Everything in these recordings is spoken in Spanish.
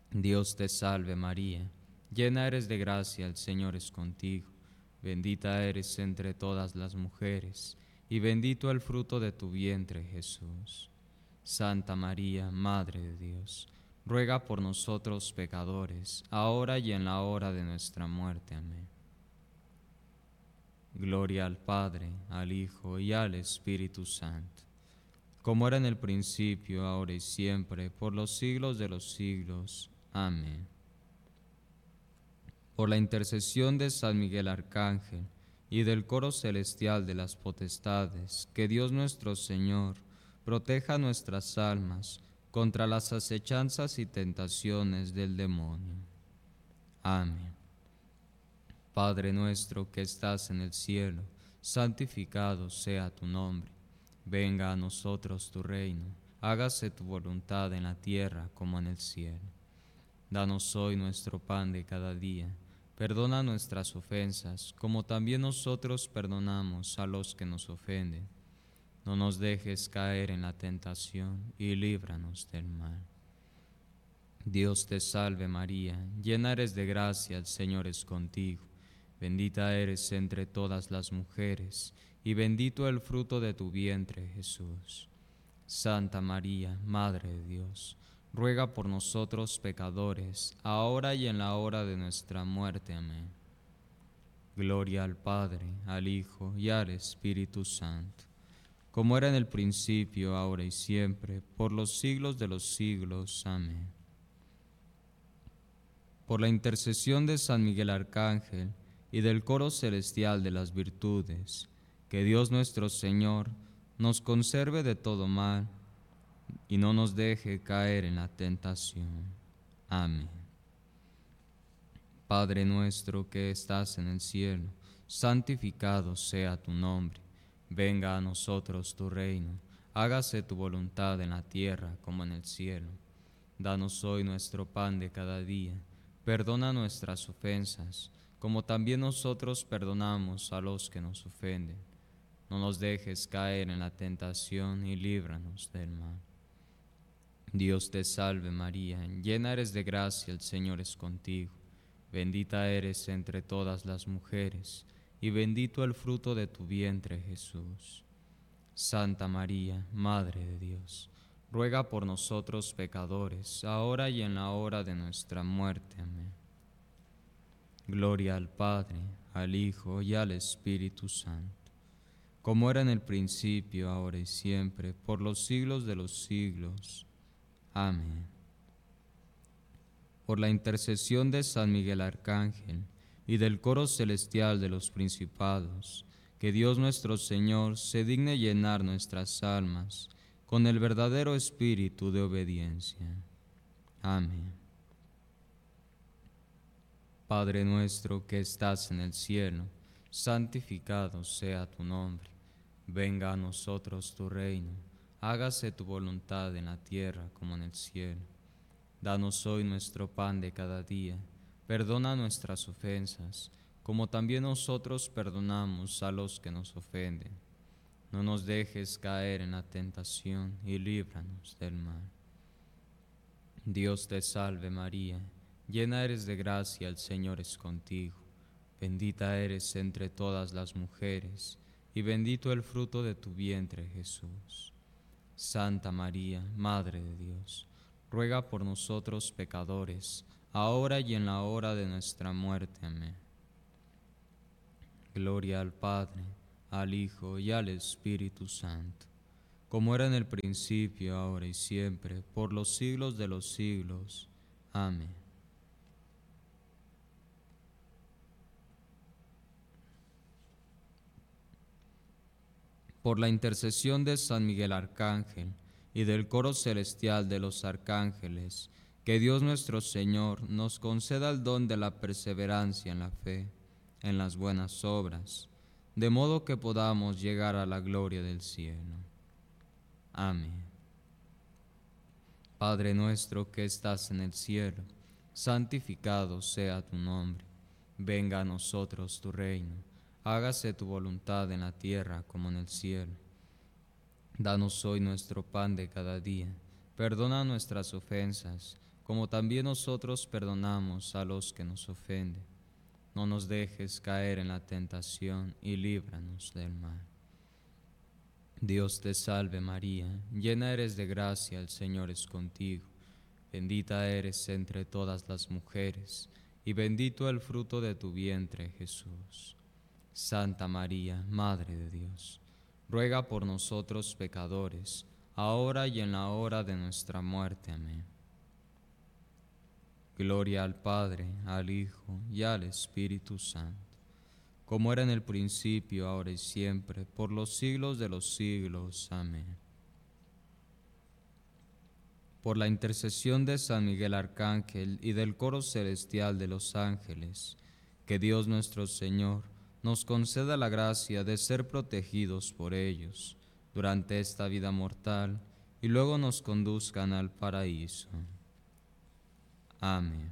Dios te salve María, llena eres de gracia, el Señor es contigo, bendita eres entre todas las mujeres, y bendito el fruto de tu vientre Jesús. Santa María, Madre de Dios, ruega por nosotros pecadores, ahora y en la hora de nuestra muerte. Amén. Gloria al Padre, al Hijo y al Espíritu Santo, como era en el principio, ahora y siempre, por los siglos de los siglos. Amén. Por la intercesión de San Miguel Arcángel y del coro celestial de las potestades, que Dios nuestro Señor proteja nuestras almas contra las acechanzas y tentaciones del demonio. Amén. Padre nuestro que estás en el cielo, santificado sea tu nombre. Venga a nosotros tu reino, hágase tu voluntad en la tierra como en el cielo. Danos hoy nuestro pan de cada día. Perdona nuestras ofensas, como también nosotros perdonamos a los que nos ofenden. No nos dejes caer en la tentación y líbranos del mal. Dios te salve María, llena eres de gracia, el Señor es contigo. Bendita eres entre todas las mujeres, y bendito el fruto de tu vientre, Jesús. Santa María, Madre de Dios, ruega por nosotros pecadores, ahora y en la hora de nuestra muerte. Amén. Gloria al Padre, al Hijo y al Espíritu Santo, como era en el principio, ahora y siempre, por los siglos de los siglos. Amén. Por la intercesión de San Miguel Arcángel y del coro celestial de las virtudes, que Dios nuestro Señor nos conserve de todo mal y no nos deje caer en la tentación. Amén. Padre nuestro que estás en el cielo, santificado sea tu nombre. Venga a nosotros tu reino, hágase tu voluntad en la tierra como en el cielo. Danos hoy nuestro pan de cada día. Perdona nuestras ofensas, como también nosotros perdonamos a los que nos ofenden. No nos dejes caer en la tentación y líbranos del mal. Dios te salve María, llena eres de gracia, el Señor es contigo. Bendita eres entre todas las mujeres, y bendito el fruto de tu vientre Jesús. Santa María, Madre de Dios, ruega por nosotros pecadores, ahora y en la hora de nuestra muerte. Amén. Gloria al Padre, al Hijo y al Espíritu Santo, como era en el principio, ahora y siempre, por los siglos de los siglos. Amén. Por la intercesión de San Miguel Arcángel y del coro celestial de los principados, que Dios nuestro Señor se digne llenar nuestras almas con el verdadero espíritu de obediencia. Amén. Padre nuestro que estás en el cielo, santificado sea tu nombre. Venga a nosotros tu reino, hágase tu voluntad en la tierra como en el cielo. Danos hoy nuestro pan de cada día. Perdona nuestras ofensas, como también nosotros perdonamos a los que nos ofenden. No nos dejes caer en la tentación y líbranos del mal. Dios te salve María, llena eres de gracia, el Señor es contigo. Bendita eres entre todas las mujeres, y bendito el fruto de tu vientre Jesús. Santa María, Madre de Dios, ruega por nosotros pecadores, ahora y en la hora de nuestra muerte. Amén. Gloria al Padre, al Hijo y al Espíritu Santo, como era en el principio, ahora y siempre, por los siglos de los siglos. Amén. Por la intercesión de San Miguel Arcángel y del coro celestial de los arcángeles, que Dios nuestro Señor nos conceda el don de la perseverancia en la fe, en las buenas obras, de modo que podamos llegar a la gloria del cielo. Amén. Padre nuestro que estás en el cielo, santificado sea tu nombre. Venga a nosotros tu reino. Hágase tu voluntad en la tierra como en el cielo. Danos hoy nuestro pan de cada día. Perdona nuestras ofensas, como también nosotros perdonamos a los que nos ofenden. No nos dejes caer en la tentación y líbranos del mal. Dios te salve María, llena eres de gracia, el Señor es contigo. Bendita eres entre todas las mujeres, y bendito el fruto de tu vientre, Jesús. Santa María, Madre de Dios, ruega por nosotros pecadores, ahora y en la hora de nuestra muerte. Amén. Gloria al Padre, al Hijo y al Espíritu Santo, como era en el principio, ahora y siempre, por los siglos de los siglos. Amén. Por la intercesión de San Miguel Arcángel y del coro celestial de los ángeles, que Dios nuestro Señor nos conceda la gracia de ser protegidos por ellos durante esta vida mortal y luego nos conduzcan al paraíso. Amén.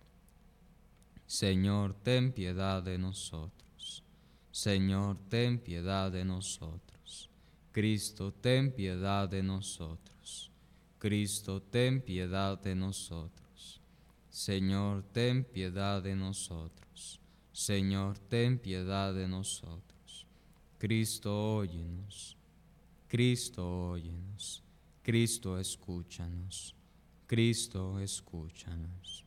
Señor, ten piedad de nosotros. Señor, ten piedad de nosotros. Cristo, ten piedad de nosotros. Cristo, ten piedad de nosotros. Señor, ten piedad de nosotros. Señor, ten piedad de nosotros. Cristo, óyenos. Cristo, óyenos. Cristo, escúchanos. Cristo, escúchanos.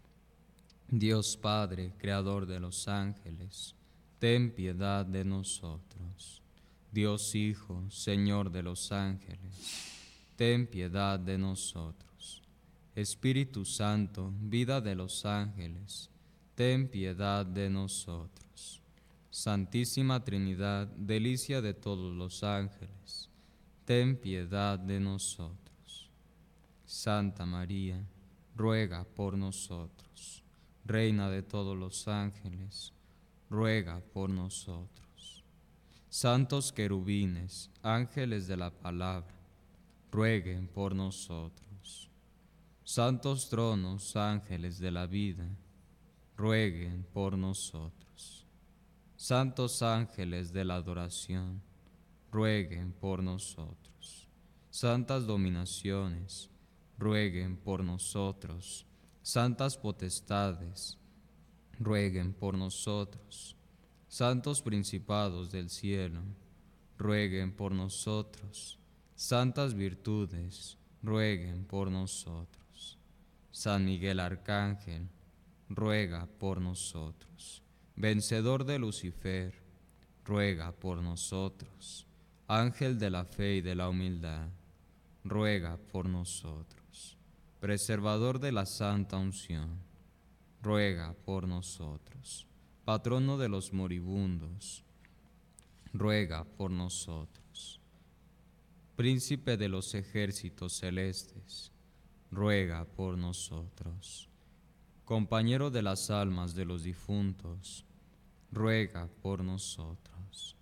Dios Padre, Creador de los ángeles, ten piedad de nosotros. Dios Hijo, Señor de los ángeles, ten piedad de nosotros. Espíritu Santo, vida de los ángeles, ten piedad de nosotros. Santísima Trinidad, delicia de todos los ángeles, ten piedad de nosotros. Santa María, ruega por nosotros. Reina de todos los ángeles, ruega por nosotros. Santos querubines, ángeles de la palabra, rueguen por nosotros. Santos tronos, ángeles de la vida, rueguen por nosotros. Santos ángeles de la adoración, rueguen por nosotros. Santas dominaciones, rueguen por nosotros. Santas potestades, rueguen por nosotros. Santos principados del cielo, rueguen por nosotros. Santas virtudes, rueguen por nosotros. San Miguel Arcángel, ruega por nosotros. Vencedor de Lucifer, ruega por nosotros. Ángel de la fe y de la humildad, ruega por nosotros. Preservador de la santa unción, ruega por nosotros. Patrono de los moribundos, ruega por nosotros. Príncipe de los ejércitos celestes, ruega por nosotros. Compañero de las almas de los difuntos, ruega por nosotros.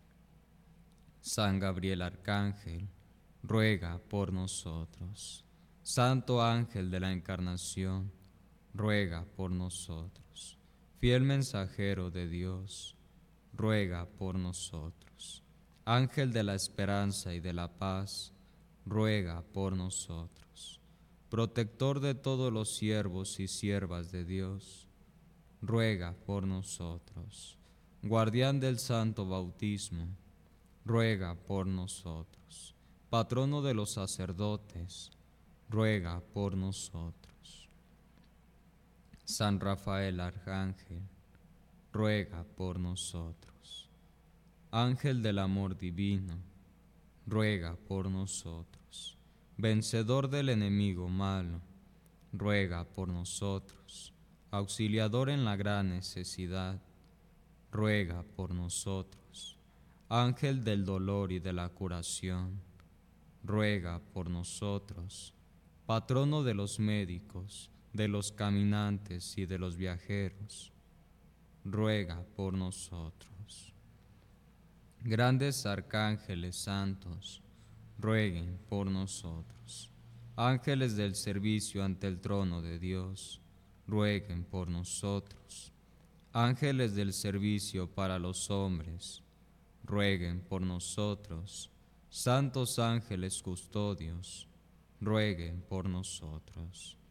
San Gabriel Arcángel, ruega por nosotros. Santo ángel de la Encarnación, ruega por nosotros. Fiel mensajero de Dios, ruega por nosotros. Ángel de la esperanza y de la paz, ruega por nosotros. Protector de todos los siervos y siervas de Dios, ruega por nosotros. Guardián del santo bautismo, ruega por nosotros. Patrono de los sacerdotes, ruega por nosotros. San Rafael Arcángel, ruega por nosotros. Ángel del amor divino, ruega por nosotros. Vencedor del enemigo malo, ruega por nosotros. Auxiliador en la gran necesidad, ruega por nosotros. Ángel del dolor y de la curación, ruega por nosotros. Patrono de los médicos, de los caminantes y de los viajeros, ruega por nosotros. Grandes arcángeles santos, rueguen por nosotros. Ángeles del servicio ante el trono de Dios, rueguen por nosotros. Ángeles del servicio para los hombres, rueguen por nosotros. Santos ángeles custodios, rueguen por nosotros.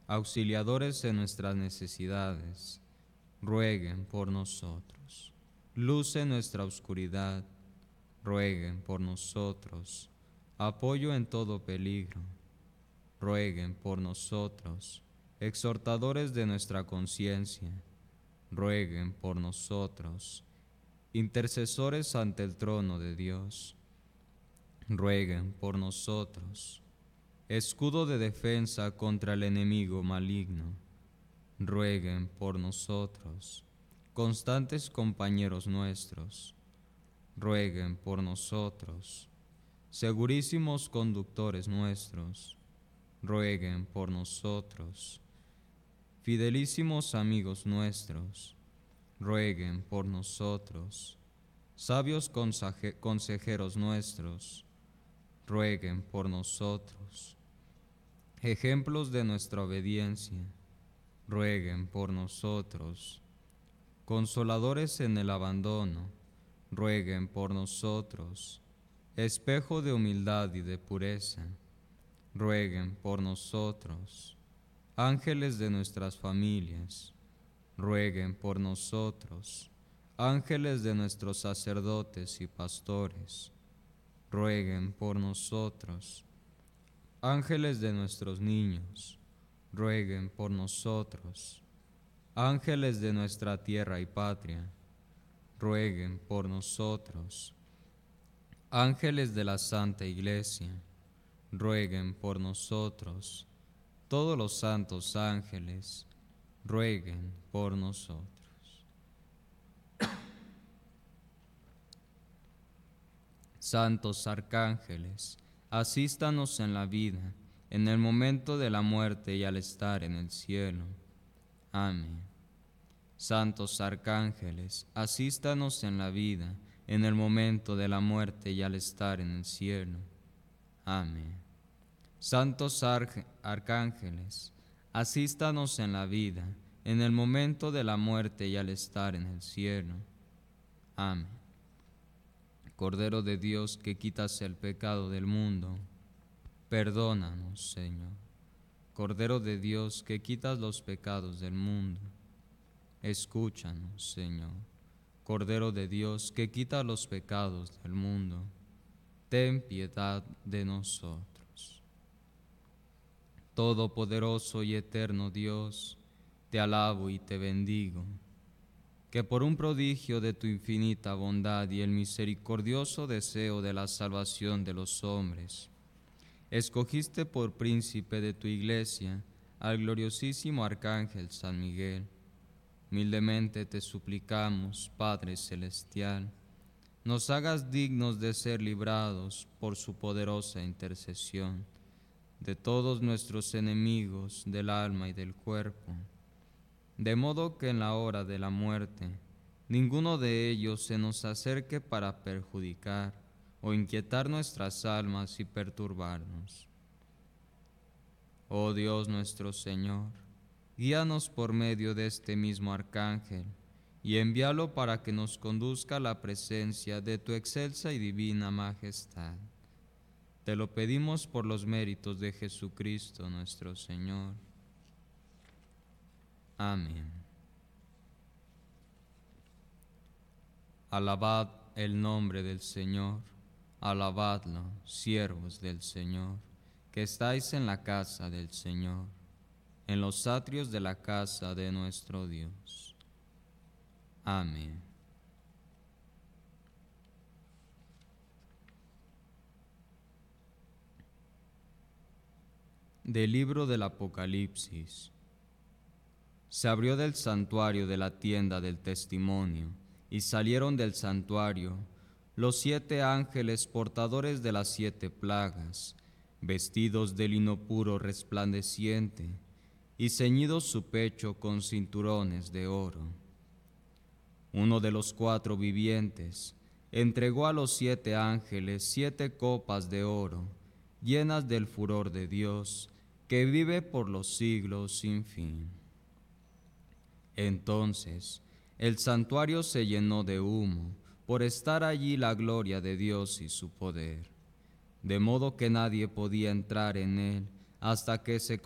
auxiliadores en nuestras necesidades, rueguen por nosotros. Luz en nuestra oscuridad, rueguen por nosotros. Apoyo en todo peligro, rueguen por nosotros. Exhortadores de nuestra conciencia, rueguen por nosotros. Intercesores ante el trono de Dios, rueguen por nosotros. Escudo de defensa contra el enemigo maligno, rueguen por nosotros. Constantes compañeros nuestros, rueguen por nosotros. Segurísimos conductores nuestros, rueguen por nosotros. Fidelísimos amigos nuestros, rueguen por nosotros. Sabios consejeros nuestros, rueguen por nosotros. Ejemplos de nuestra obediencia, rueguen por nosotros. Consoladores en el abandono, rueguen por nosotros. Espejo de humildad y de pureza, rueguen por nosotros. Ángeles de nuestras familias, rueguen por nosotros. Ángeles de nuestros sacerdotes y pastores, rueguen por nosotros. Ángeles de nuestros niños, rueguen por nosotros. Ángeles de nuestra tierra y patria, rueguen por nosotros. Ángeles de la Santa Iglesia, rueguen por nosotros. Todos los santos ángeles, rueguen por nosotros. Santos arcángeles, asístanos en la vida, en el momento de la muerte y al estar en el cielo. Amén. Santos arcángeles, asístanos en la vida, en el momento de la muerte y al estar en el cielo. Amén. Santos arcángeles, asístanos en la vida, en el momento de la muerte y al estar en el cielo. Amén. Cordero de Dios, que quitas el pecado del mundo, perdónanos, Señor. Cordero de Dios, que quitas los pecados del mundo, escúchanos, Señor. Cordero de Dios, que quitas los pecados del mundo, ten piedad de nosotros. Todopoderoso y eterno Dios, te alabo y te bendigo, que por un prodigio de tu infinita bondad y el misericordioso deseo de la salvación de los hombres, escogiste por príncipe de tu iglesia al gloriosísimo Arcángel San Miguel. Humildemente te suplicamos, Padre Celestial, nos hagas dignos de ser librados por su poderosa intercesión de todos nuestros enemigos del alma y del cuerpo, de modo que en la hora de la muerte ninguno de ellos se nos acerque para perjudicar o inquietar nuestras almas y perturbarnos. Oh Dios nuestro Señor, guíanos por medio de este mismo Arcángel y envíalo para que nos conduzca a la presencia de tu excelsa y divina majestad. Te lo pedimos por los méritos de Jesucristo nuestro Señor. Amén. Alabad el nombre del Señor, alabadlo, siervos del Señor, que estáis en la casa del Señor, en los atrios de la casa de nuestro Dios. Amén. Del libro del Apocalipsis. Se abrió del santuario de la tienda del testimonio, y salieron del santuario los 7 ángeles portadores de las 7 plagas, vestidos de lino puro resplandeciente, y ceñidos su pecho con cinturones de oro. Uno de los 4 vivientes entregó a los 7 ángeles 7 copas de oro, llenas del furor de Dios, que vive por los siglos sin fin. Entonces el santuario se llenó de humo, por estar allí la gloria de Dios y su poder, de modo que nadie podía entrar en él hasta que se